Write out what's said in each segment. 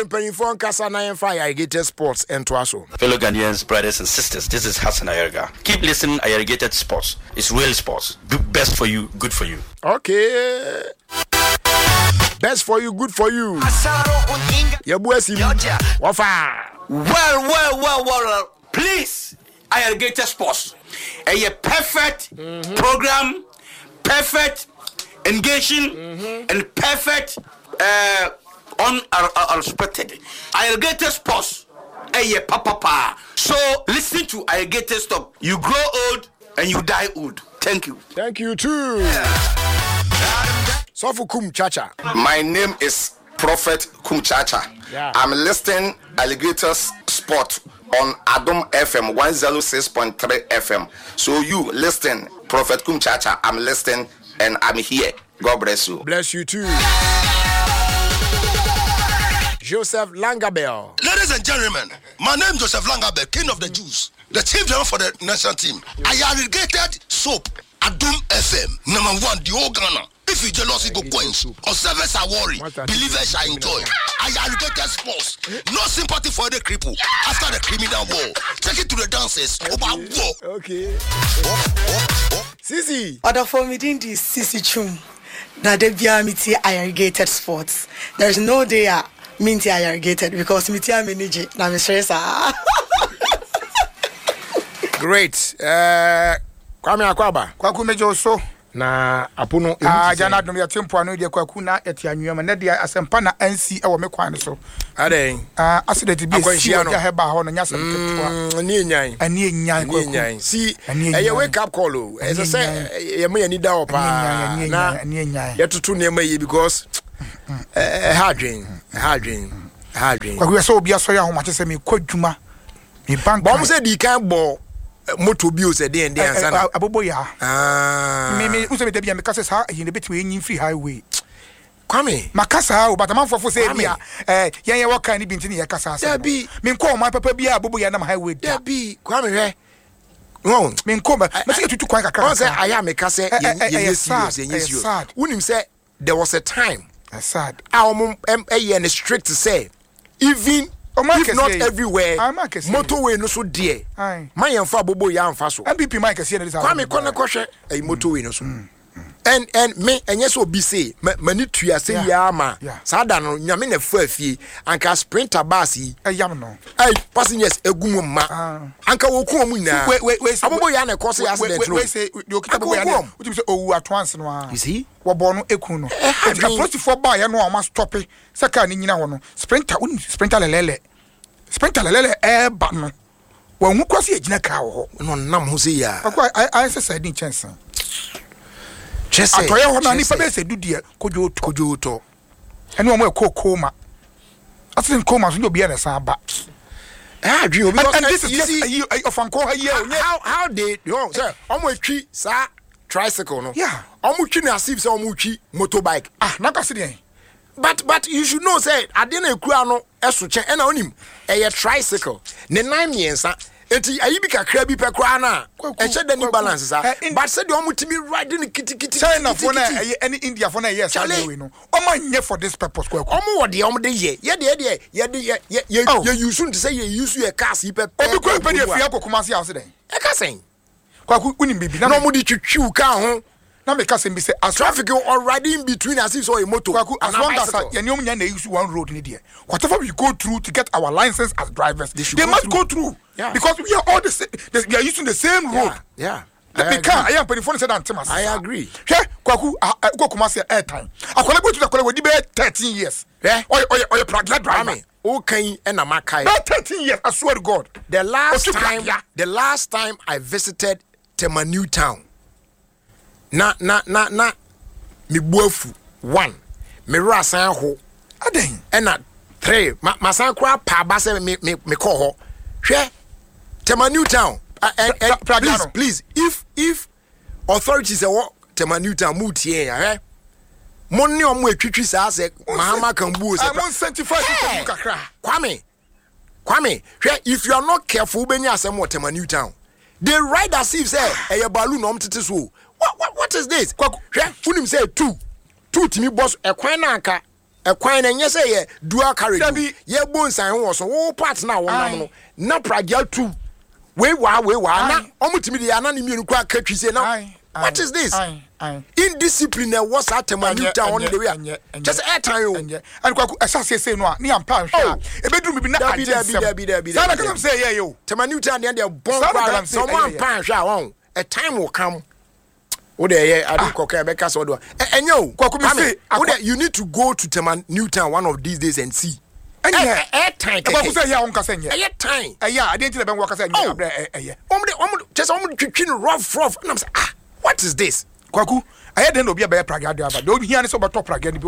Penifon Kasana and Fire Irrigated Sports and Twaso. Fellow Ghanaians, brothers and sisters, this is Hassan Ayerga. Keep listening, Irrigated Sports. It's real sports. Best for you, good for you. Okay. Best for you, good for you. Yabuasi. Wafa. Well. Please, Irrigated Sports. A perfect program, perfect engaging, and perfect unexpected. Irrigated Sports. Papa. So listen to Irrigated Stop. You grow old and you die old. Thank you. Thank you too. Sofu Kum Chacha. My name is Prophet Kum Chacha. Yeah. I'm listening Alligators Sport on Adom FM 106.3 FM. So you listen, Prophet Kum Chacha. I'm listening and I'm here. God bless you. Bless you too. Joseph Langabell. Ladies and gentlemen, my name is Joseph Langabell, King of the Jews, the chief general for the national team. I irrigated soap, Adom FM, number 1, the whole Ghana. If you jealous, you go points. Or service are worry. Believers are enjoy. I irrigated sports. No sympathy for the cripple. After the criminal war, take it to the dances. Okay. Sisi. Other for me, didn't this Sisi Chum. Now they be a irrigated sports. There's no day minty irrigated because me tia manage na me stress Great. Kwame Akwaba. Kwaku mejo so na apono jana dum ya tempo anu de kwaku na eti anwema na de asempa na ansi e wo me kwan so. Aden. Accident bi si ya heba ho no nya sem ketwa. Ani enyan kwaku. Si e wake up call o. E say ye me ani da opa. Na ye tutu ne maye because hardwin. Kwaku so obi aso ya ho ma se me kwadwuma. Me bank. Bom say di kan bo moto bio se de ansa na abobo ya me uso be bia me kase sa yin betwe yin free highway Kwame makasa o batama fofo se bia yen waka ni binti ni ye kasa asa bi me nko ma papa bia abobo ya na highway da bi Kwame hwe no me nko ma se tutu kwan kakra o se aya me kase yen serious unim say there was a time sad and strict to say even if not everywhere, motorway no so dear. My yamfa bobo ya amfa so. MPP Mike say this. Kwame kona kwhwe e motorway no so. And me enye so obi say mani tua say ya ma. Sada no nyame na fa afie anka sprinter bus yi. Yam no. Passengers egum ma. Anka woku mu nyina. Abobo ya na cause accident no. We say the okitabobo ya na. Uti say owu atwanse no a. You see? Wobo no ekun no. Approach for bar ya no o ma stop e. Saka ni nyina ho no. Sprinter lelele. Sprinter lelele ba no. Wa hu kwase agina ka ho. No nam ho say ya. I say din chance. Chese. Atoye ho na ni pa be se dudie kojo to. Ene o mo ekokoma. Asin koma so obi na sa ba. Dream because and this is of Anko here. How they sir, omo etwi sa tricycle no. Yeah. Omo twi na asif say omo twi motorbike. Na ka se den. But you should know say ade na ekura no eso che na onim a tricycle. Ne nine miensa enti ayi bi kakra bi pekra na e che the balance sa but say the omo timi riding kiti China for na any India for na yes we no. Omo nye for this purpose kwa. Omo wo de omo de ye use to say you use your cars yi pe. Obi kwa pe de fia kokoma se house den. E ka sen. Kwa unim bibi na omo de twitwi ka ho. Na me can be say as traffic already in between as if so a motor as long as you use one road in there. Whatever we go through to get our license as drivers, they must go through. Yeah. Because we are all the same. We are using the same road. Yeah. I am pretty funny said Antimas. I agree. Yeah, Kwaku go commercial airtime. I go to the college with 13 years. Yeah. Or your plug driver. Okay, and Amakai. 13 years, I swear to God. The last time I visited Temanu town. Na mi buafu 1 me rasan ho aden na 3 masan kra pa ba se me call ho hwe Tema New Town please if authorities are Tema New Town mutie ya monni omo atwitwi sa se mahama kan buo se am certified to kakra Kwame hwe if you are not careful benya asem what Tema New Town they ride as if say e balloon no mtete so. What is this? Unim say two timi boss e kwan na anka a kwan and yes ye dual carriage ye bones and was all parts now na pragia too we na omutimi ya na ni mienu kwa katwi say now what is this indiscipline was at Manuta on the way just airtime and kwaku asase say no na ampa hwa e bedru bi na agye sana kan say yeah yo Manuta and they bomb someone pan hwa a time will come o dey I don't cook Rebecca so do enyo kwaku me say you need to go to Manuta one of these days and see time kwaku say yeah on ka say yeah time yeah I didn't tell them work say yeah just twin rough and I'm say what is this kwaku I had no be a praga driver don't hear any so about praga and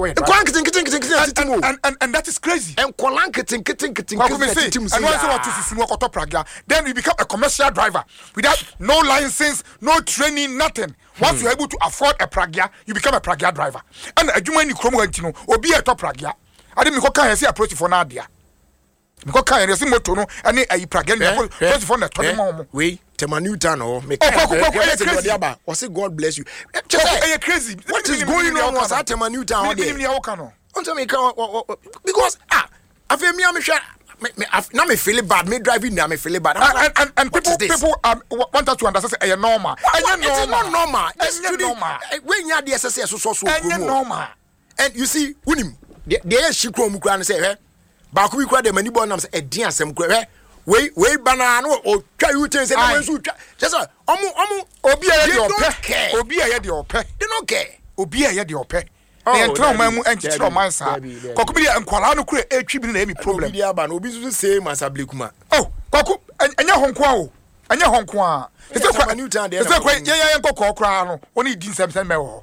that is crazy and kolanketing and once what to smoke praga then you become a commercial driver without no license no training nothing once you're able to afford a praga you become a praga driver and adwuma ni kromo antino obi e top praga ade me ko kan yesi approach for na dia me ko kan yesi moto no ane ayi praga ni approach for na to mo we Manuta no me say God bless you crazy what is going on was at Manuta on there because I feel me am sure now me feel bad me driving now me feel bad and people want us to understand say normal it's not normal when you dey say so normal and you see unim dey shikro mu kura no say ba ko bi kura dey mani bo nam say edin asem kura we banana o twa you say na so twa just obi aye de opɛ they don't care obi aye de opɛ na entra man mu enchitro man sa kwaku bi enkwala no kura etwi bi na emi problem obi aba na obi so say masablekuma kwaku anya honko a ese kwa ye nkokɔ kura no oni di nsɛm me wo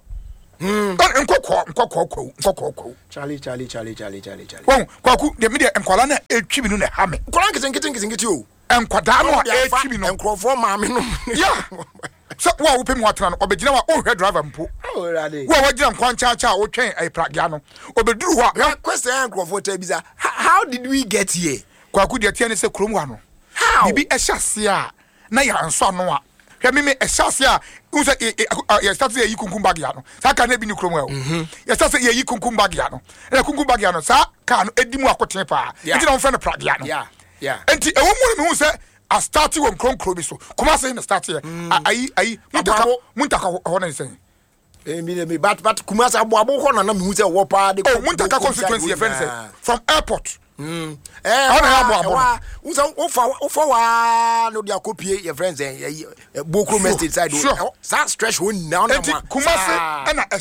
nkokɔ Charlie. Won kwaku de me de enkwala na etwi bi no na ha me kwala nketen o enkwada no etwi bi no enkrofo maame no yeah so wa wo pem watena no obegina wa o hwe driver mpo wa wagina nkwancha o twen ai pragia no obeduru ho a question enkrofo ta biza how did we get here kwaku de tie ne se krom wa no bibi ehase a na ya nso no a hwe me ehase a unse ya start ye yikunkum bag ya no sa ka na bi ni krom wa ya start ye yikunkum bag ya no na kunkum bag ya no sa ka no edimu akoten pa enti na on fa no pragia no yeah enti ewo mu hu se I started when Kron so come on say start here I muntaka ho na say me but Kumasi aboabo ho na me hu say wo pa de muntaka constituency your friend say from airport ona aboabo ufa wa no dia kopie your friends Bokro Estate side that stretch one now na Kumasi na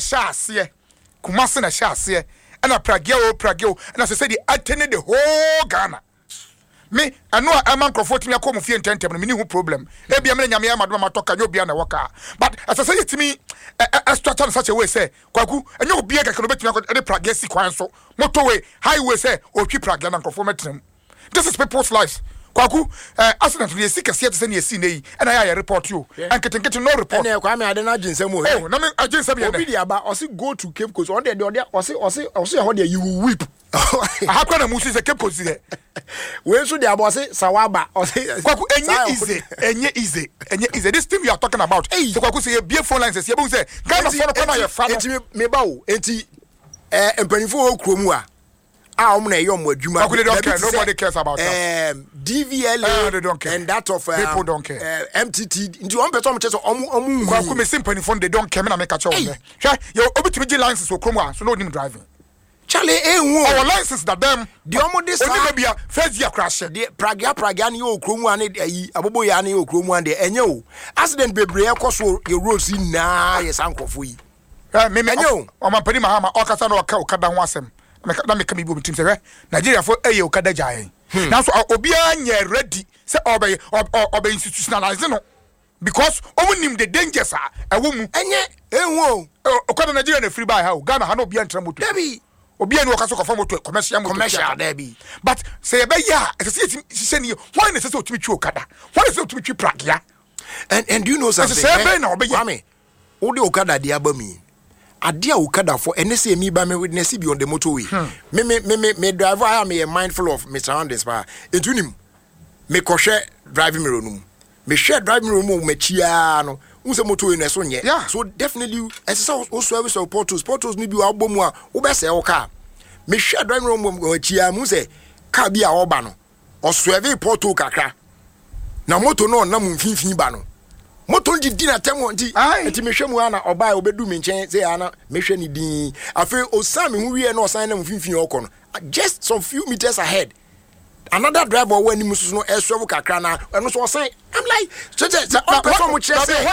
Kumasi na hye na Pragia na say the attend the whole Ghana me anu a man crofot me akom fie ntentem no me ni hu problem e bia me nyame amado ma toka nyo bia na waka but as I say yetimi structure such a way say kwaku enyo bia kaka no betimi akode praga si kwan so motorway highway say o twi praga na crofo metem this is people's lives kwaku accident we see kase say na si nei and I report you and ketenkete no report na kwa me ade na aginsam o oh na me aginsam ya obi dia ba o say go to Cape Coast on there o say how there you will weep hakwa na musi say Cape Coast there we so dia boss sawaba o say kwaku enye easy this thing you are talking about so kwaku say be phone lines say you say Ghana phone na your father enti me ba o enti empanifo o kromu a omna eyom adwuma nobody cares about us DVLA they don't care. And that of people don't care MTT into one person say omu kwaku me simple phone they don't care me na make a chow me hwe you obitimi gi license o kromu a so no nim driving Charlie our license that them the omo this only maybe a first year crash the praga ni okromu ane ayi abobo ya ne okromu ane enye o accident bebre ekoso ye roads na ye sankofo yi me enye o mampani mahama okasa na okada ho asem na me ka mi bo mitim se Nigeria for eye okada jaye na so obi anya ready say obey institutionalize no because omunim the dangers ewo mu enye enwo okada Nigeria na free buy how Ghana ha no obi antra moto obi anu okaso kofa moto commercial there be but say be ya say ni why na say otimi twi okada why na say otimi twi pragia and you know something say be na obi ya me wo de okada dia ba mi ade a okada for ene say me ba me witness be on the motorway me driver I am mindful of my surroundings pa etunim me kohwe driving mirror num me share driving mirror mu machia no unse motorway na so nye so definitely ese so service of portals ni bi wa bomu a wo be say o car me hwe driving room chia mu say car bi a oba no osweve porto kakra na moto no na mfinfin ba no moto ndi na temo nti enti me hwe mu ana oba obedu me nchen say ana me hwe ni din afi osame hu wie na osan na mfinfin okọ no just some few meters ahead another driver when he must no eswevo kakra na eno so say I'm like so person mo chere say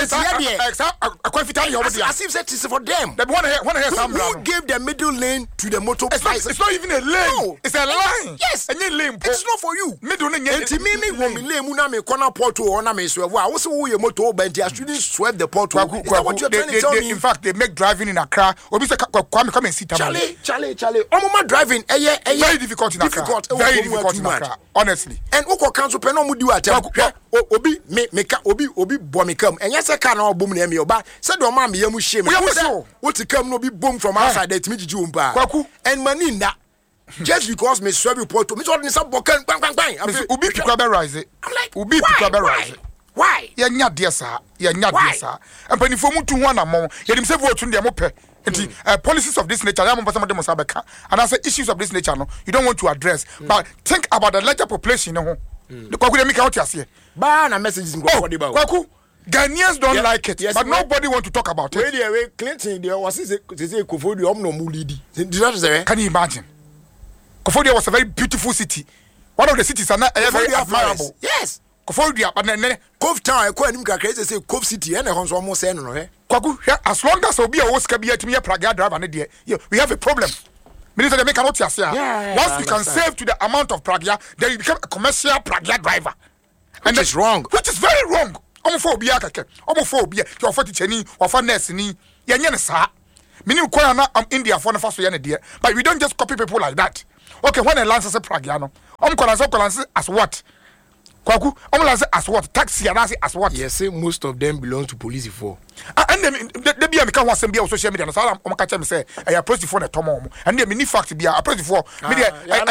as if that is for them. They want to hear some. Who gave the middle lane to the motorbike? It's not even a lane. No. It's a line. Yes. And lane. It's not for you. Middle lane. And to me when me lane mu na me corner portal or na me swerve. I was who your motor but they shouldn't swerve the portal. Is that what you're trying to tell me? In fact, they make driving in Accra. Obi say come and sit. Charlie. Omoma driving very difficult in Accra. Very difficult in Accra. Honestly. And oko council pen no mu di atem. Obi obi bo me kam enya se ka na obom na me oba se do ma me yamu shame what to come no be bomb from outside that me jiji umpa and maninda just because me swerve report to me so some bokan bang obi pikwa be rise obi pikwa be rise why ya nya de sa empanifo mutu ho na mo yedim se vote ndem pe nti policies of this nature am person dem sabeka and I say issues of this nature no you don't want to address but think about the larger population no the kwaku dem ka otiase ba na messages go for the ba kwaku Ghanaians don't like it, yes, but nobody want to talk about it. Wait, Clinton, there was say Kofodio no mulidi. Can you imagine? Kofodio was a very beautiful city. One of the cities are not very admirable. Yes. Kofodio, but Cove Town, I call him Kakra, say Cove City, and I almost saying no. Kwaku, as long as Obi Oscar be at me a Praga driver, we have a problem. Minister, they make an notice here. Once you can save to the amount of Praga, then you become a commercial Praga driver. And that's wrong. Which is very wrong. Homophobia keke homophobia you offer teaching or for nurse ni yenye ne sa meaning kwa na India for na faso ye ne de but we don't just copy people like that. Okay, when a lance as a pragiano kolanse as what kwaku lance as what taxi as what yes say most of them belong to police for and them they be am kan wasem be on social media na sala ka tell me say I approach for na tomo and them ni fact be approach for media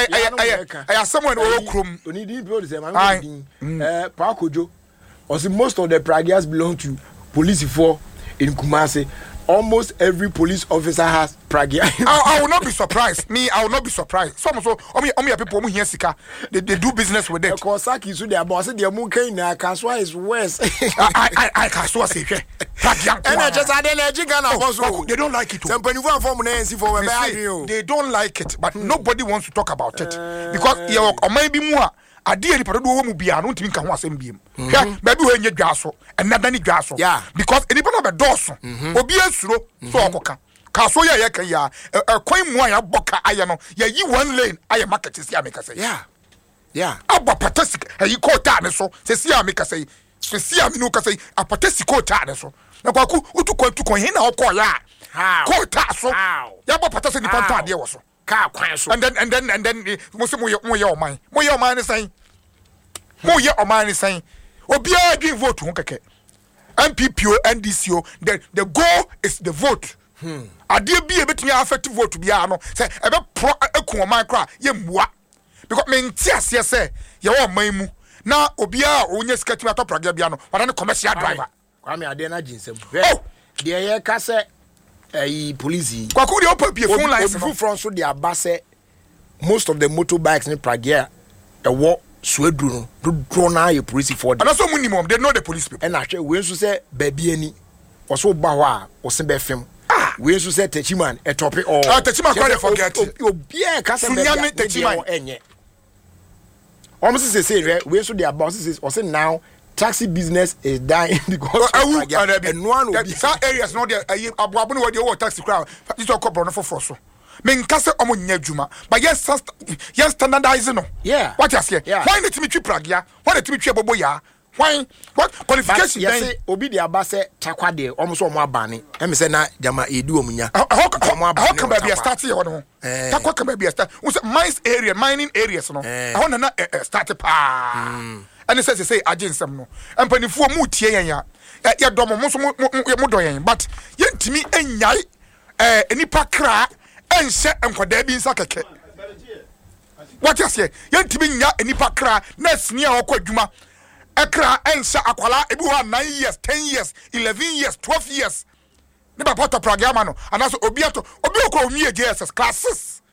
I someone o krom oni di people say man pa kojo also most of the Pragias belong to police for in Kumasi. Almost every police officer has Pragia. I will not be surprised. I will not be surprised. Some so people who hear sika they do business with it. Kosaki so their boss their monkey na Kaswa is worse. I Kaswa say Pragia. And I just had energy Ghana also. They don't like it. They don't like it, but nobody wants to talk about it because you or maybe more. Adi eri padodo wo mu bia no ntimi ka ho asem biem hwa baby ho enye dwaso enada ni dwaso because eni na be doso obi asuro so okoka ka so ya ka ya kwan mu ya boka aye no ya yi one lane aye market si ameka say aba patasik ayi ko ta ne so se si ameka say se si aminu ka say apatasi ko ta ne so na kwaku utu kon hin na okọ ya ko ta so ya ba patasi ni panta ade wo so and then mo ye oman ni saying obia give vote ho keke MPPO NDCO the goal is the vote ade bia betumi affect vote bia no say ebe pro eku oman kra ye mua because me ntiase say ye oman mu na obia onye sketimi atopraga bia no wada ne commercial driver kwame ade na ginsem de ye ka say police kwaku de open be phone lines no from so they abase most of the motorbikes in Prague what swedru no do na ye police for them and also minimum they know the police people and ahwe we so say baby ani oso ba ho a osin be fem we so say techiman etope all techiman kwa forget obi e ka say techiman enye almost say we so they about say now taxi business is dying because and one will be some areas not there abuabu no we taxi crowd this all corporate no for so me nkase omo nya adwuma but yes standardizing no what you say why need me twi pragia why need me twi bobo ya why what qualification yes obi de abase takwa de omo so omo abane em say na jama edu omunya how can be start here no takwa can be start mining areas no I want na start pa and it says say agensem no empanifo mu tie yen ya domo mo so mo do yen but yentimi enyai enipa kra enhye enkoda bi nsa keke what you say yentimi nya enipa kra na sini a okwadwuma ekra enhye akwala ebi ho 9 years 10 years 11 years 12 years ne ba poto program no anaso obi okro onwie JSS classes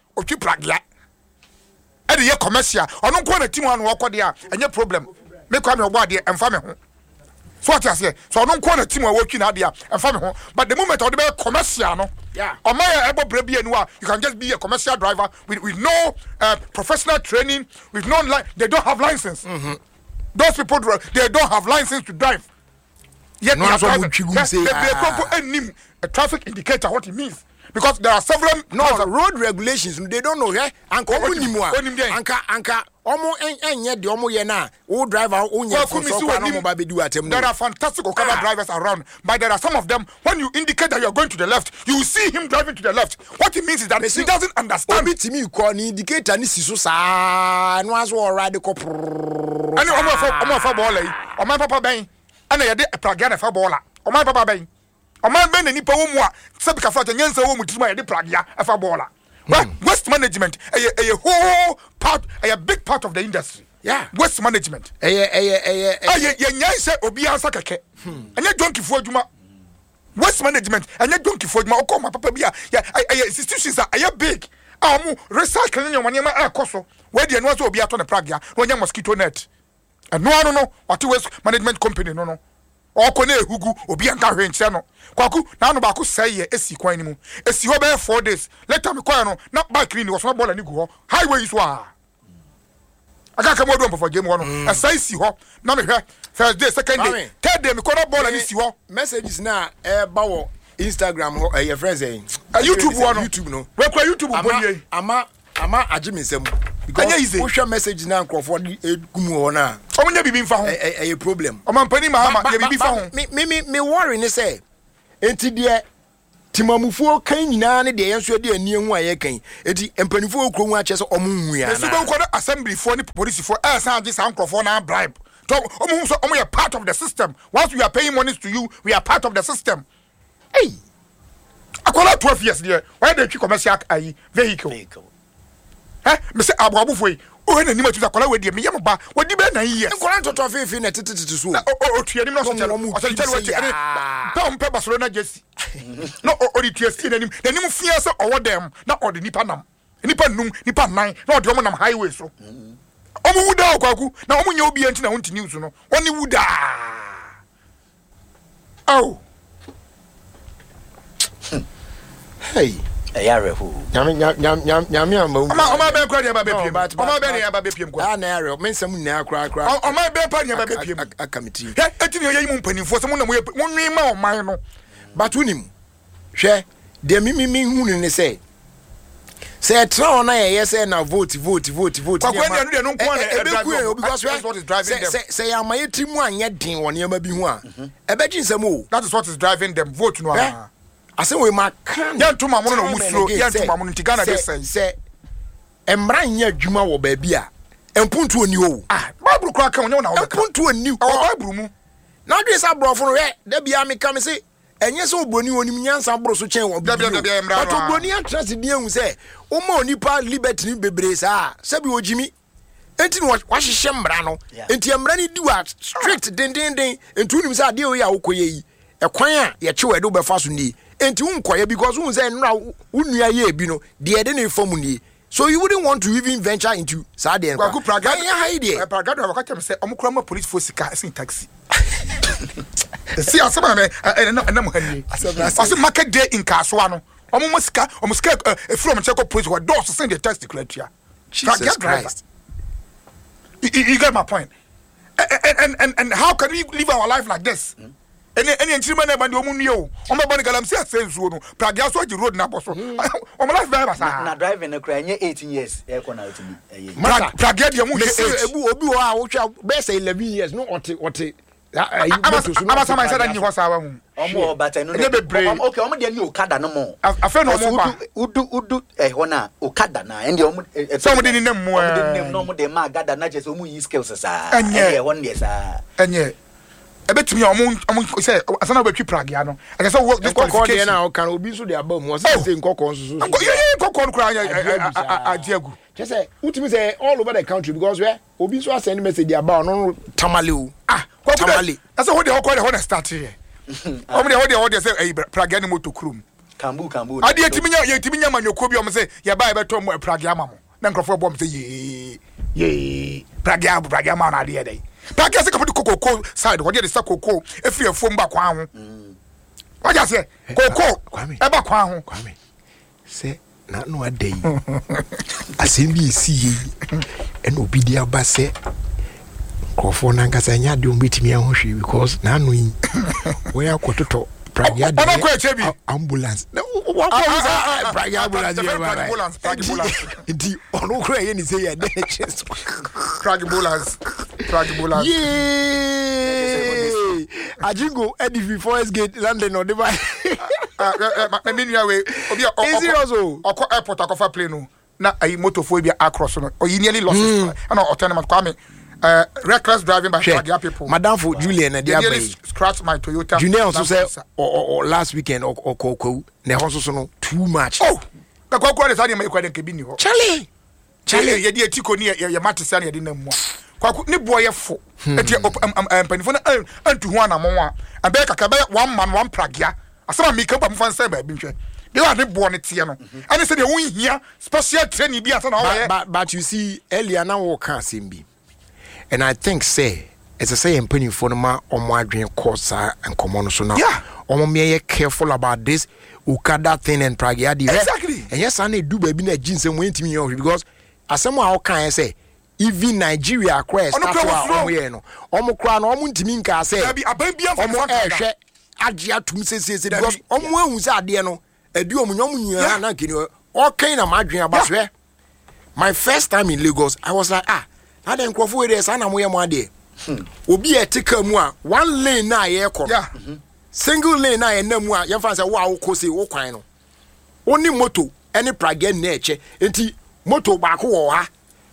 otwi pragia e dey commercial ono nko na team anu okọ dey a enye problem me kwa me ogbo ade emfa me ho so what you say so ono nko na team a wotwi na ade a emfa me ho but the moment o dey be commercial no o ma ya ebo bra bia anu you can just be a commercial driver with no professional training with no they don't have license those people they don't have license to drive yet no so we say a traffic indicator what it means because there are several road regulations they don't know anka anka omo enye de omo ye na o driver o nya so kwa no mo ba bedi watem. There are fantastic Okada drivers around but there are some of them when you indicate that you are going to the left you see him driving to the left what it means is that he doesn't understand obi timi ko ni indicator ni si so sa no aso already ko ani omo fa ball yi omo papa ben ana ye de pragia na fa ball la omo papa ben omo ben na nipa wo mu a sabi ka fa nyansa wo mu tirima ye de pragia fa ball la. Waste management a whole part a big part of the industry. Waste management say obi ansa keke anya donkey fo adwuma waste management anya donkey fo adwuma okoma papa bia institutions are big amu recycling your money ma ekoso we dey no so obi ato ne pragia no nya mosquito net no what waste management company no oko na ehugu obi anka hwenche no kwaku na no ba ko sey esi kwan ni mu esi ho be 4 days later me kwan no na bike ni was no ball ni gu ho highway so aka ka modon for game no asai si ho na me hwe first day second day third day me ko na ball ni si ho messages na ba wo Instagram ho your friends YouTube no we kwa YouTube boni ama ajimisem because we share message na nkrofo gumu ho na omunya bibi mfa ho a problem omampani ma ye bibi fa ho me worry ne say enti de timamufuo kan nyina ne de yenso de ani hu aye kan enti empanifuo okro hu a che so omunhu ya na esu ban ko assembly for ni police for san agi san nkrofo na bribe to omu so omu ye part of the system once we are paying money to you we are part of the system hey akola 12 years there why dey commercial vehicle me say abu foi o na ni matu akola we dey me yem ba we di be na years nkola toto fefe na tititi so o tuanim no so tell we tell tom pe Barcelona jersey no o di tuasi nanim fia se owo dem na o di nipa nam nipa num nipa nine na o di omo nam highway so omo wuda okwaku na omo nya obi anti na wonti news no oni wuda oh hey ayare ho nyame amba oma be kwa dia ba be piem oma be ne ba be piem kwa na yare mensam nna akra oma be pa ne ba be piem akamiti etini ye yimu mpanimfo se mo na mo nwi ma oman no batunim hwe de mi hunu ne say tra ona ye say na vote kwa kwani anu de no nko na because what is driving them say amaye timu anye den woni ama bi hu a ebeji nsam o that is what is driving them vote no a ase we makan yantuma mo no musuro yantuma mo ntigana de say emra nya adwuma wo ba bi a empuntu oni o babru kwa kan onye na wo empuntu oni o babru mu na do isa brofo no da bia me kam say enye so obroni onim nyansa bro so chen wo da emra but obroni atrase bi ehun say o ma onipa liberty bebre sa sabi ojimi enti no wa hihye mra no enti emra ni diwa strict den enti unim say ade o ya okoye yi ekwan a ye chewe do be fa so ni enti unkoye because un say nra unua ye bi no de de na fam ni so you wouldn't want to even venture into sad end kwa praga ya haide praga do wakati me say omukura ma police force ka sin taxi si asema me na mo hani ase market day in Kaswa no omusika from check police what doors send the taxi criteria Jesus Christ you get my point and how can we live our life like this any nchirima na bandi omu niyo omo bani galam si asenzuo no pragia so agi road na boso omo life ba sa na driving na kra nye 18 years e ko na otimi pragia dia mu ebu obi o a wo twa be say 11 years no ote ama sama say that ni ho sa wa mu omo bata no okay omo dia ni Okada no mo afa no omo ba udu ho na Okada na ende omo so omo de ni nem mo no omo de ma gada na je so omo yi skills sa ende ho ne sa enye ebetumi omo say asana betwi pragia no I say work this qualification na o kan obi so de aba mu o say nkokon so nkokon no kra ajiagu say utimi say all over the country because where obi so send message about no tamale o tamale I say ho de ho na start here omo de ho de say pragia ni moto krum Kambu. Adi yetiminya manyoko bi o say ya ba beto mo Prague amamo. Na nkrofo bom say ye Prague ama na ade dey. Prague say kapodi kokoko side wo dey say kokoko efri efom ba kwa ho. What you say? Koko. Eba kwa ho. Kwame. Say na no adai. Asembi esi en obi dia ba say kofo na nkasa nya de ombetimi ahwehwe because na no yi. We akototo Prague ambulance. Prague ambulance. Ndi ono kra ye ni say ya dey chest. Prague ambulance. Yeah. Ajingo Edifi Forest Gate London or Dubai. Meanwhile, obi oko airport akofa plane no na ayi motophobia across no or you nearly lost it and autonomous Kwame reckless driving by Prague people. Madam for Julian and they scratch my Toyota. Junior also said or last weekend or Coco ne also no too much. Oh, the Coco is only make quite Kebini. Charlie, ye tiko ni ye matisa ye dinna mu. Kwaku ni boy fo. Eti panifo na antu ho anamon a be kaka be one man one Prague. Asama mi kan pa mfan say ba bi hwe. They are the born it here no. And they say they won here special training bi asa na but you see earlier now we can simbi. And I think say it's a say empany for ma omo adwen course and common so now. Yeah. Omo me careful about this Ukada thing and Prague. Exactly. And yes, I need do baby na jeans and went to me because as someone how can I say even Nigeria quest that's why no omo kra no omo ntimi nka say omo ehwe agya tum sesese because omo ahu say ade no adu omo nyom nyina na kini o kan na madwen abaswe. My first time in Lagos I was like na den krofo we dey say na mo ye mo ade obi etika mu a one lane na ye kọ single lane na ye na mu a ye fa say wo akosi wo kwan no oni moto any Prague na eche enti moto baako wo ha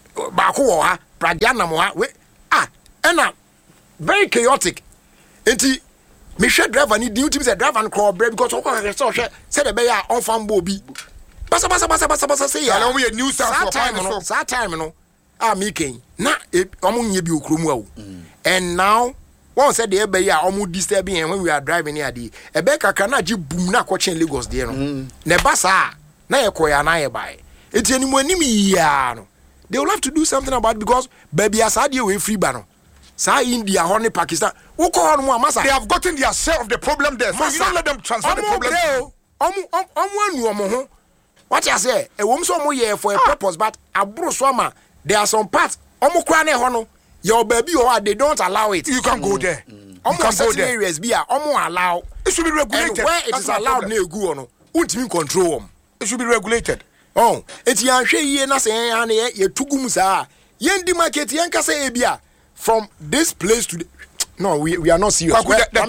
Prague na mo ha we ena very chaotic enti me hwe driver ni duty say driver no call break because o kwa hwe say the be ya on fan bo bi basa say ya na we new south for time no me ken na omo nye bi okromu awo and now one said the ebe ya omo disturbing when we are driving here the ebe kaka na ji boom na ko chen Lagos there no ne basa na ye koya na ye bai enti animu anim ya no they will have to do something about it because baby asade we free ba no sa India honey Pakistan wo ko hono amasa they have gotten their share of the problem there so you don't let them transfer the problem omo anu omo ho what you say e wo so omo ye for a purpose but abro so ama there are some parts omo kra na ho no your baby or they don't allow it. You can go there. Almost certain areas be allow. It should be regulated. And where it is allowed na go on, ultimate control them. It should be regulated. Oh, it's yan hwe ye na say yan ye tugum sa. Yen di market yan ka say ebia from this place to the, no, we are not serious.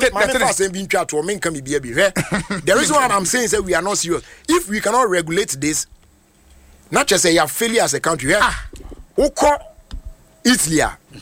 The reason why I'm saying is that we are not serious. If we cannot regulate this, not just say you are failure as a country. Oko Italy.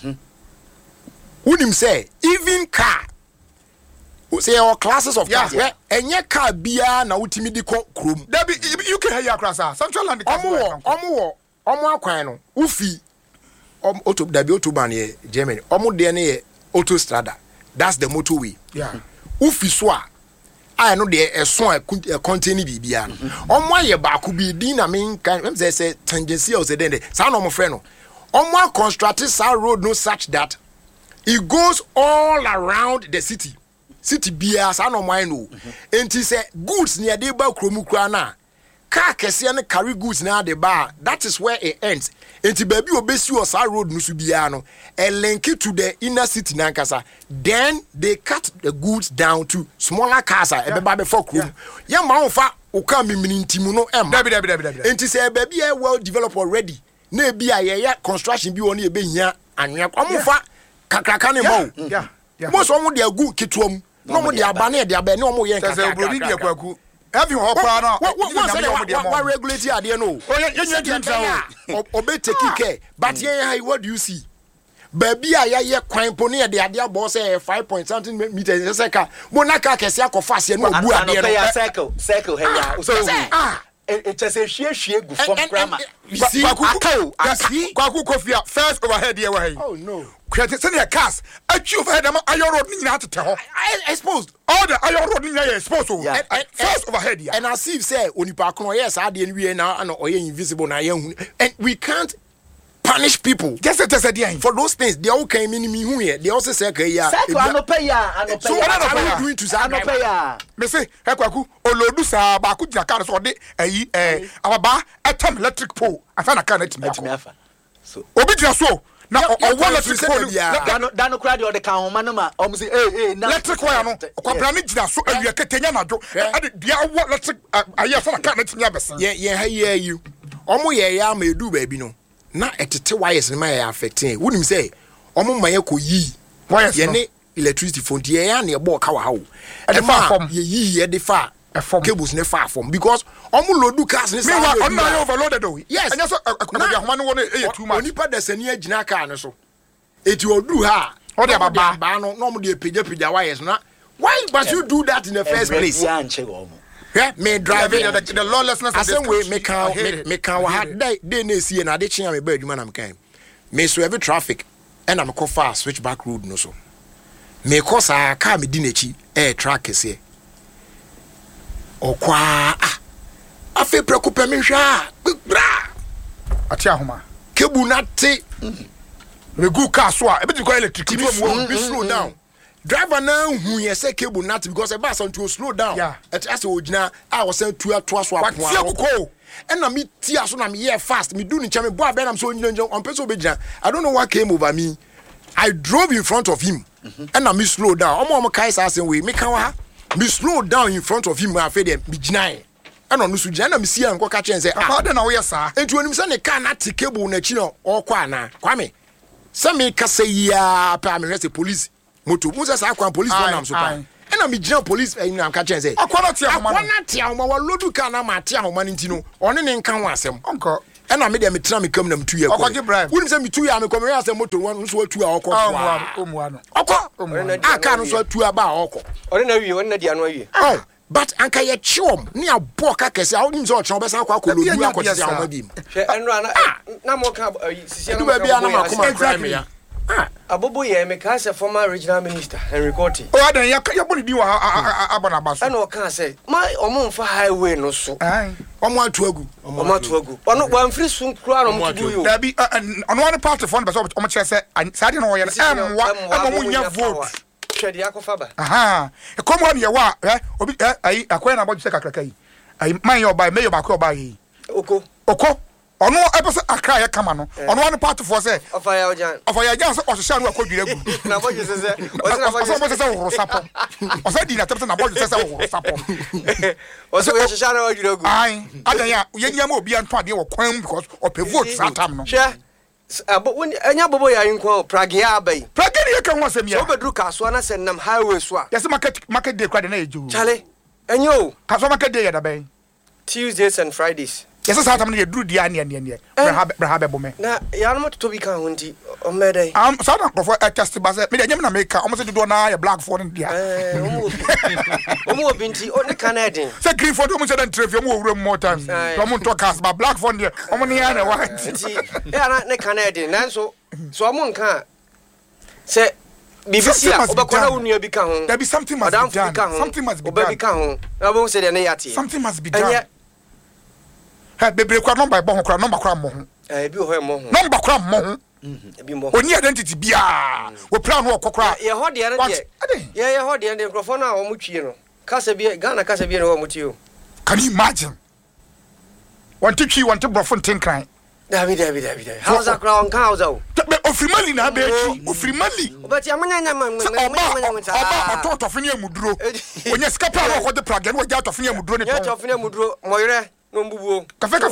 Unim say even car. Say our classes of cars. And your car bia na utimi di ko krom. You can hear your class. Central land. Omo akwan no. Ufi. Auto autobahn here Germany. Omo de na autostrada. That's the motorway. Yeah. Ufi so I know there a song contain bibia no. Omo aye ba ku bi din na men kan say tangency or say den say no mo frɛ no. Omo constructed sa road no such that it goes all around the city. City bia sa no mo no. Enti say goods near dey ba kromu kra na. Car kese na carry goods na the bar. That is where it ends. Enti baby obesi o sa road no so bia no. A link it to the inner city na nkasa. Then they cut the goods down to smaller cars ebeba before krom. Ya ma onfa o ka mimini ntimu no em. Enti say baby e well developed already. Na bi aye construction bi woni e be hia anwe omofa kakraka ne mo. Mo so mo de agu ketuom. No mo de abane de abane o mo ye kakra. Have you hope now? What regulate ade no? Obe take care. But here what do you see? Baby aye kwan poni de ade abo say 5 point something meters second. Mo na ka kese akofa se no obu ade no. Circle here. So it's a share go from grammar. You see, Kwaku Kofia first overhead here. Oh no. Send your cast. I choose head iron road in to tell. I exposed All the iron road in exposed. First overhead here. And as if say when you park on yes, I didn't we now and or invisible now and we can't punish people. Just as a for those things. They all came in me who here. They also say yeah. I no pay ya. So what are you doing to I no pay ya. Me say Kwaku Olodu sa ba ku dina car so de ababa atom electric pole. Afana car net me. So obi dina so na o one electric pole dano crowd or the can man ma o say na electric wire no kwabra ne dina so awia ketenya na jo ade dia wo electric aye afana car net me abesa yeah you omo ye ya ma edu ba bi no na etete wires ne ma ya affecting wonim say omo ma ye ko yi wires ye ne electricity phone ye ya na e bo ka wa hawo e fa form ye yi ye de fa cables ne far from because omo loadu cars ne say me on na overloaded o yes and so akona homa no e too much onipa da sani agina car ne so eti oduru ha o de baba no omo de pija wires na why must you do that in the first place yeah me driving the lawlessness of the way me can wa had day na see na de chia me ba adwuma na me kan me so every traffic and am go fast switch back road no so me cause a car me di nachi track ese okwa afi preocupe me hwa bra ati ahoma kebu na te me gu car so a e be go electric be slow down driver na hu ye say cable not because e ba so to slow down et as ogina I was sent to so apon and na me tia so na me here fast me do ni cha me bo abena am so nyinjo on person obegina I don't know what came over me I drove in front of him and na me slow down omo kai sa say we me kan wa me slow down in front of him after them me gina and on so gina na me see an ko ka chen say how dey na we sa entu onim say ne car na te cable na chi no okwa ana kwame say me ka say ya pa me say police moto musa sa akwan police one am so pa ena me gina police am ka chen say akwana tia homa wa lodu ka na ma tia homa nti no one ne nkan ho asem onko ena me de me tena me kam na mtu ye ko woni say me tu ya me kom ya say moto one so atu a okọ omuano okọ aka no so atu aba okọ ore na wi ore na dia no awie but anka ye chiom ni abo ka kese a woni so ochon besan akwa ko lodu akọ tia homa bi enro na mo ka sisi na ba na ma kuma crime ya Abobo ye me ka say former regional minister Henry Coty. O adan ya boni bi wa abona baso. And o ka say my omo mfa highway no so. Omo atu agu. Ono wan free sun kura no mo tubu yo. Da bi ono one party for no beso omo che say sade no wo ye mo nya vote. Hwede akofa ba. Aha. E kom ho ye wa obi ayi akoya na boju se kakraka yi. Ayi man ye oba me ye ba ko oba yi. Oko ono epese akra ya kama no ono one part for say ofaya ojan so ososha no akodwire gu na boje sese wo sapo osa di na tepse na boje sese wo sapo oso we ososha na wadwire gu ai adan ya yenya ma obi anto ade wo kwan because ope vote that time no she anya bobo ya nko pragia abai pragia ne kan ho asem ya so bedru kaso na sennam highway so a yes market day kwade na eju chale enyo kaso market day ya da ben Tuesdays and Fridays. Yes, that's how you do the ania. Brahabe bome. Na ya no to be kan hunti o mede. So na for test base. Me dey na make almost do na ya black for dia. Omo binti o ne Canadian. Say green for do mo say dan traffic mo wura more times. Do mo to cast but black for dia. Omo ne ya na white. Ya na ne Canadian. Na so omo nka say BBC obakona unua bi ka ho. There be something must be done. Something must be done. Oba bi ka ho. Na bo say de ne yate. Something must be done. Ha bebre kwa number bo ho kwa number kwa mo ho. Bi ho mo ho. Number kwa mo ho. Bi mo. Oni identity bia. We plan wo kokra. Ye ho de de. Ye ho de de microphone a wo mutwie no. Kasa bi Ghana kasa bi no wo mutwie. Can you imagine? Want to brofon tinkran. David. How's that crown council? Ofrimali na be chi. Ofrimali. But amanya Oba otofini emuduro. Onye skapa na okode praga no ja otofini emuduro ne to. Ya otofini emuduro moyre no mbubuo.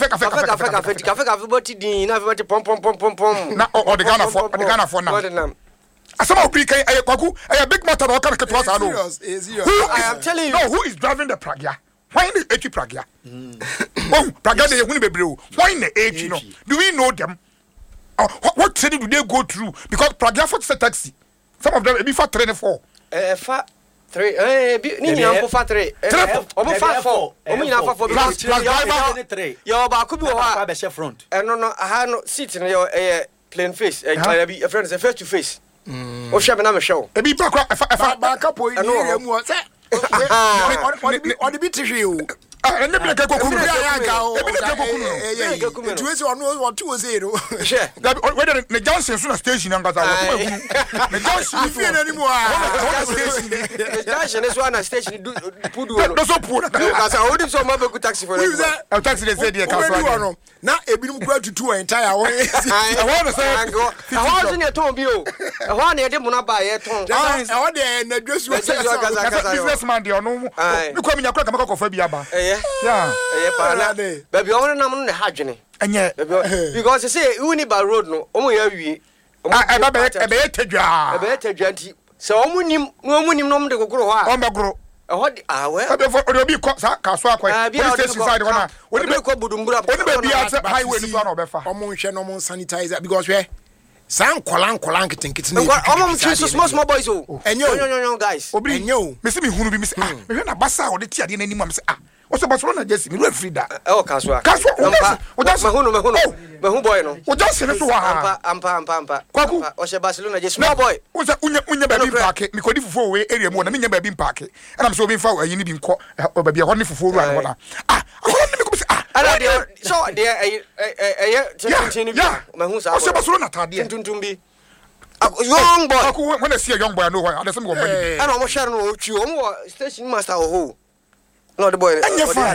Kafe boti din na boti pom. Na o de Ghana for now. Asama obi kai kwaku big motor o kan ketwa sa no. I am telling you. No, who is driving the praga? Why the H praga? Oh, praga they huni bebre. Why the H no? Do we know them? What city do they go through? Because praga for the taxi. Some of them be for 24. 3 ni nyina mpo fa 3 omo fa 4 omo nyina fa 4 because yo ba ko bi wo ha be front no aha no seat no yo plain face bi a friend say face to face o hwe me na me hwe e bi pa ba kapo ni mu say on bi tihwe o ene bi ka kokunu ya ga o ebi ka kokunu tuwezi ono tu zero hwe whether ne Johnson so na station ngasa wo kuma ne Johnson fi na ni mu a station is one station pudu no so pu ngasa o di so ma be ku taxi for a taxi dey say dey ka so na ebinum kura tutu entire wo I want to say I want to ton bi o I want e dey mo na ba ye ton I want dey na dwesu businessman dey ono mu bi ko mi nyakura kamaka kofa bi aba yeah pa na baby o na mo na hadwene enye because say Uniba road no o mo ya wie ebe ye tadwa nti se o mo nim no mo de kokoro ho a o mbegoro ho di awe ebe for obi ko sa ka so akwai police station side hona oni be ko budumbura oni be bia highway ni so na obefa o mo nhwe no mo sanitizer because we san kolan kitenkete na o mo twi small boys o enyo guys obi enyo me se me hunu bi me se me hwe na basa o de ti ade na ni mu me se o se Barcelona jersey me Frida kaswa o just me hu boy no o just se so wa ampa kwaku o se Barcelona jersey small boy o se unya baby park me kodi fufu we area mu na me nya baby park and am so be fa ayi ni bi nko baby ho ne fufu ru an wona ho ne me ko se ala de so de tintin bi me hu sa o se Barcelona tade tintin bi young boy kwaku when I see a young boy I know why I say me go money ana mo share no o twi o mo station master o ho no the boy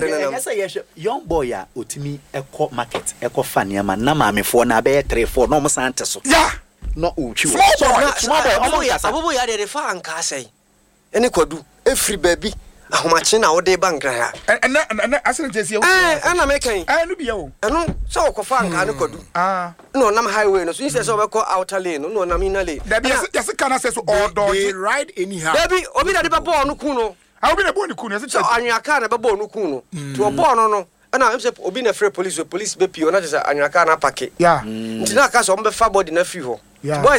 young boy a otimi eko market eko faniama na maamefo na be 3-4 no mo sante so yeah no uchi small boy omo ya de fa anka sei ene kwadu every baby ahomache na wo de bankra ha and accident is here ana me kan no be yo eno so wo fa anka ne kwadu no nam highway no so instead so we call outer lane no nam inner lane that be yes can say so all dodge ride anyhow baby obi na de be ball no ku no I will be the boy no so anyaka na be ball no ku no to ball no ana am say obi na free police be pio na say anyaka na park yeah ntina ka so on be fa body na free ho